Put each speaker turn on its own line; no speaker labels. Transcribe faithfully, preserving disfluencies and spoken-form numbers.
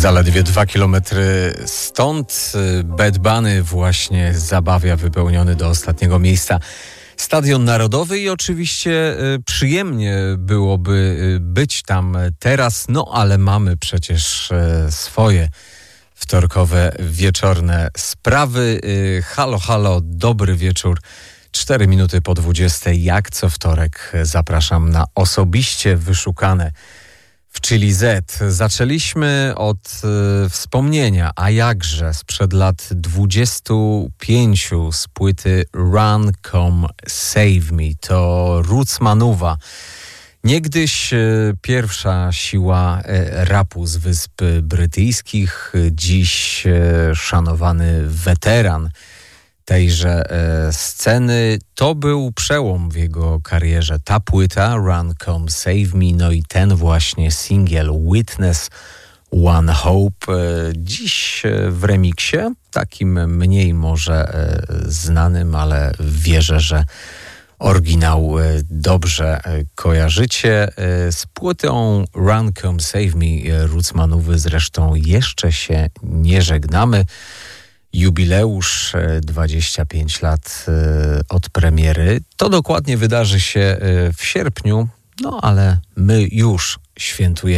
Zaledwie dwa kilometry stąd Bad Bunny właśnie zabawia wypełniony do ostatniego miejsca Stadion Narodowy i oczywiście przyjemnie byłoby być tam teraz, no ale mamy przecież swoje wtorkowe, wieczorne sprawy. Halo, halo, dobry wieczór. Cztery minuty po dwudziestej, jak co wtorek zapraszam na osobiście wyszukane w Chili Z. Zaczęliśmy od y, wspomnienia, a jakże, sprzed lat dwudziestu pięciu z płyty Run, Come, Save Me. To Roots Manuwa. Niegdyś y, pierwsza siła y, rapu z Wysp Brytyjskich, y, dziś y, szanowany weteran tejże e, sceny. To był przełom w jego karierze. Ta płyta, Run, Come, Save Me, no i ten właśnie singiel Witness, One Hope. E, dziś e, w remiksie, takim mniej może e, znanym, ale wierzę, że oryginał e, dobrze e, kojarzycie. E, z płytą Run, Come, Save Me e, Roots Manuwy zresztą jeszcze się nie żegnamy. Jubileusz dwadzieścia pięć lat od premiery. To dokładnie wydarzy się w sierpniu, no ale my już świętujemy